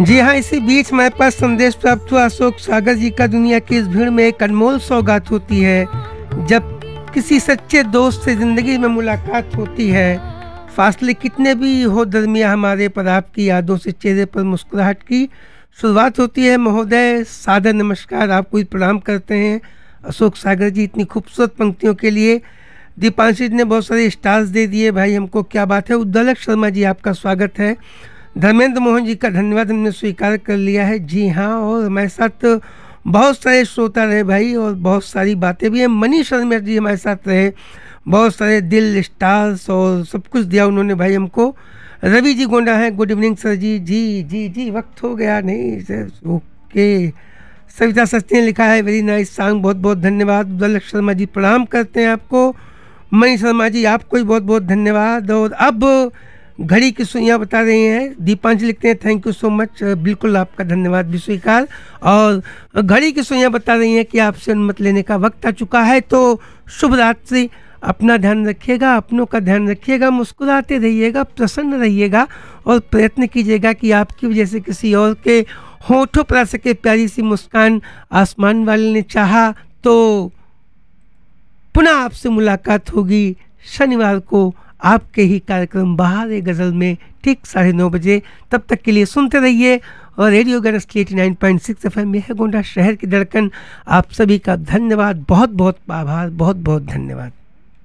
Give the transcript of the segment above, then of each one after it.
जी हाँ, इसी बीच हमारे पास संदेश प्राप्त हुआ अशोक सागर जी का। दुनिया की इस भीड़ में एक अनमोल सौगात होती है जब किसी सच्चे दोस्त से ज़िंदगी में मुलाकात होती है। फासले कितने भी हो दरमिया हमारे, पर आपकी यादों से चेहरे पर मुस्कुराहट की शुरुआत होती है। महोदय सादर नमस्कार, आपको ही प्रणाम करते हैं अशोक सागर जी इतनी खूबसूरत पंक्तियों के लिए। दीपांशी जी ने बहुत सारे स्टार्स दे दिए भाई हमको, क्या बात है। उद्दलक शर्मा जी आपका स्वागत है। धर्मेंद्र मोहन जी का धन्यवाद, हमने स्वीकार कर लिया है। जी हाँ, और हमारे साथ बहुत सारे श्रोता रहे भाई और बहुत सारी बातें भी हैं। मनीष शर्मा जी हमारे साथ रहे, बहुत सारे दिल स्टार्स और सब कुछ दिया उन्होंने भाई हमको। रवि जी गोंडा हैं, गुड इवनिंग सर जी। जी जी जी, वक्त हो गया नहीं सर, ओके। सविता सस्ती ने लिखा है वेरी नाइस सॉन्ग, बहुत बहुत धन्यवाद। उद्दलक शर्मा जी प्रणाम करते हैं आपको। मनीष शर्मा जी आपको भी बहुत बहुत धन्यवाद। और अब घड़ी की सुइयाँ बता रही हैं, दीपांजलि लिखते हैं थैंक यू सो मच, बिल्कुल आपका धन्यवाद भी स्वीकार। और घड़ी की सुइयाँ बता रही हैं कि आपसे अनुमति लेने का वक्त आ चुका है, तो शुभ रात्रि। अपना ध्यान रखिएगा, अपनों का ध्यान रखिएगा, मुस्कुराते रहिएगा, प्रसन्न रहिएगा और प्रयत्न कीजिएगा कि आपकी वजह से किसी और के होठों पर आ सके प्यारी सी मुस्कान। आसमान वाले ने चाहा तो पुनः आपसे मुलाकात होगी शनिवार को आपके ही कार्यक्रम बहार गज़ल में ठीक 9:30 बजे। तब तक के लिए सुनते रहिए और रेडियो गणेश 89.6 FM यह है गोंडा शहर की धड़कन। आप सभी का धन्यवाद, बहुत बहुत आभार, बहुत बहुत धन्यवाद।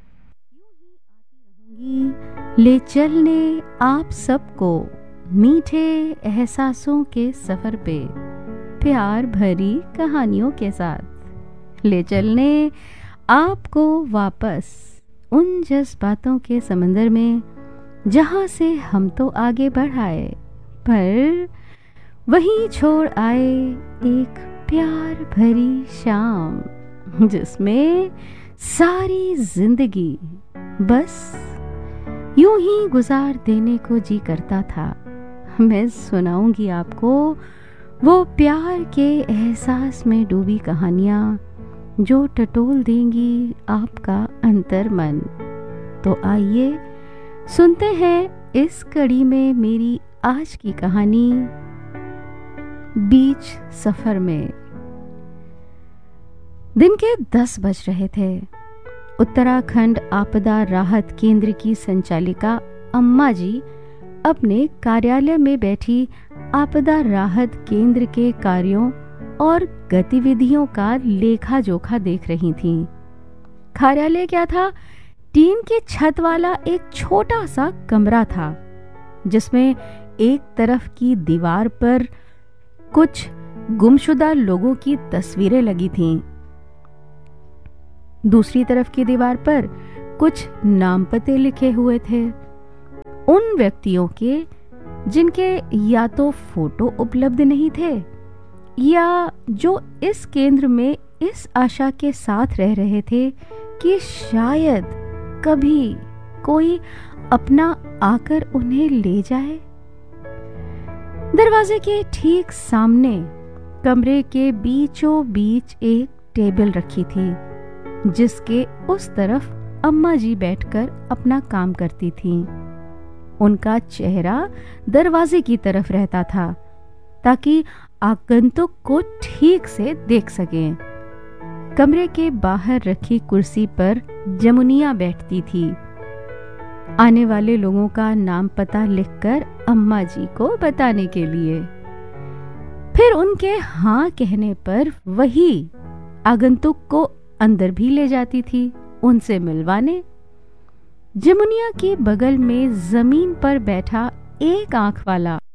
ले चलने आप सबको मीठे एहसासों के सफर पे, प्यार भरी कहानियों के साथ ले चलने आपको वापस उन जज्बातों के समंदर में जहां से हम तो आगे बढ़ाए, पर वहीं छोड़ आए एक प्यार भरी शाम जिसमें सारी जिंदगी बस यूं ही गुजार देने को जी करता था। मैं सुनाऊंगी आपको वो प्यार के एहसास में डूबी कहानियां जो टटोल देंगी आपका अंतर मन। तो आइए सुनते हैं इस कड़ी में मेरी आज की कहानी बीच सफर में। दिन के 10 बज रहे थे। उत्तराखंड आपदा राहत केंद्र की संचालिका अम्मा जी अपने कार्यालय में बैठी आपदा राहत केंद्र के कार्यों और गतिविधियों का लेखा जोखा देख रही थीं। कार्यालय क्या था? टीन की छत वाला एक छोटा सा कमरा था जिसमें एक तरफ की दीवार पर कुछ गुमशुदा लोगों की तस्वीरें लगी थीं। दूसरी तरफ की दीवार पर कुछ नाम पते लिखे हुए थे उन व्यक्तियों के जिनके या तो फोटो उपलब्ध नहीं थे या जो इस केंद्र में इस आशा के साथ रह रहे थे कि शायद कभी कोई अपना आकर उन्हें ले जाए। दरवाजे के ठीक सामने कमरे के बीचों बीच एक टेबल रखी थी जिसके उस तरफ अम्मा जी बैठकर अपना काम करती थीं। उनका चेहरा दरवाजे की तरफ रहता था ताकि आगंतुक को ठीक से देख सकें। कमरे के बाहर रखी कुर्सी पर जमुनिया बैठती थी, आने वाले लोगों का नाम पता लिखकर अम्मा जी को बताने के लिए। फिर उनके हाँ कहने पर वही आगंतुक को अंदर भी ले जाती थी उनसे मिलवाने। जमुनिया के बगल में जमीन पर बैठा एक आंख वाला